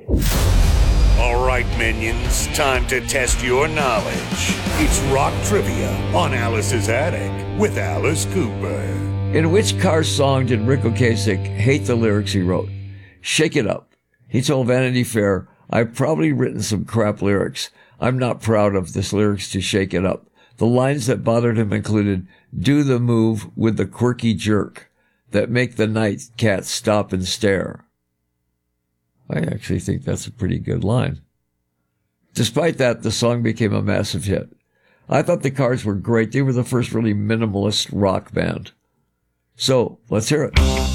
All right, minions, time to test your knowledge. It's rock trivia on Alice's Attic with Alice Cooper. In which Cars song did Rick Ocasek hate the lyrics he wrote? Shake It Up. He told Vanity Fair, "I've probably written some crap lyrics. I'm not proud of this lyrics to Shake It Up." The lines that bothered him included, "Do the move with the quirky jerk that make the night cat stop and stare." I actually think that's a pretty good line. Despite that, the song became a massive hit. I thought the Cars were great. They were the first really minimalist rock band. So, let's hear it.